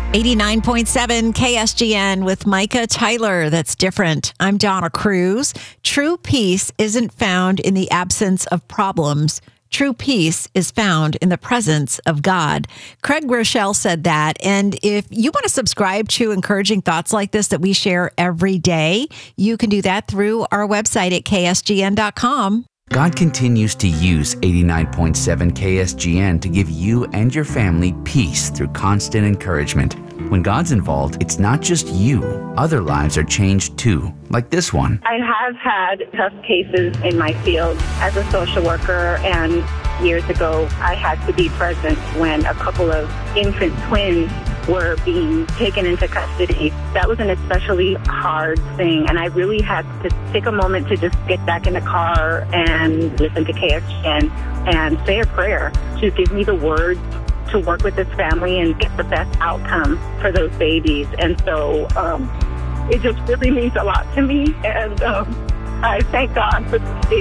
89.7 KSGN with Micah Tyler. That's different. I'm Donna Cruz. True peace isn't found in the absence of problems. True peace is found in the presence of God. Craig Rochelle said that. And if you want to subscribe to encouraging thoughts like this that we share every day, you can do that through our website at ksgn.com. God continues to use 89.7 KSGN to give you and your family peace through constant encouragement. When God's involved, it's not just you. Other lives are changed too, like this one. I have had tough cases in my field as a social worker, and years ago I had to be present when a couple of infant twins were being taken into custody. That was an especially hard thing, and I really had to take a moment to just get back in the car and listen to KSGN and say a prayer to give me the words to work with this family and get the best outcome for those babies. And so it just really means a lot to me, and I thank God for